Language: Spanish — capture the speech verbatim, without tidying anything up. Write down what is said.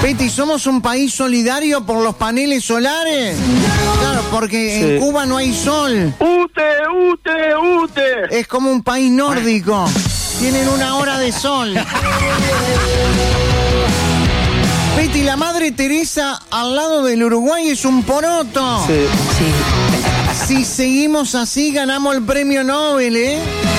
Peti, ¿somos un país solidario por los paneles solares? Claro, porque sí. En Cuba no hay sol. ¡Ute, ute, ute! Es como un país nórdico. Tienen una hora de sol. Peti, la Madre Teresa al lado del Uruguay es un poroto. Sí. Sí. Si seguimos así, ganamos el premio Nobel, ¿eh?